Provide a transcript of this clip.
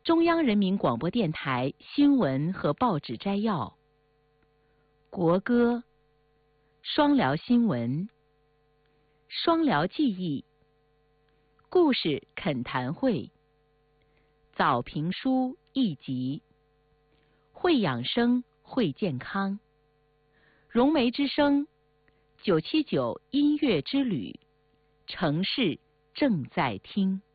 中央人民广播电台新闻和报纸摘要、国歌、双辽新闻、双辽记忆、故事恳谈会、早评书一集、会养生会健康、融媒之声979音乐之旅，城市正在听。